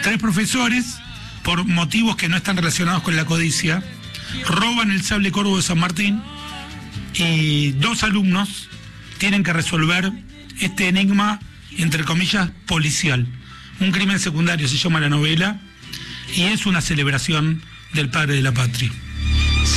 3 profesores, por motivos que no están relacionados con la codicia, roban el sable corvo de San Martín y 2 alumnos tienen que resolver este enigma, entre comillas, policial. Un crimen secundario se llama la novela y es una celebración del padre de la patria.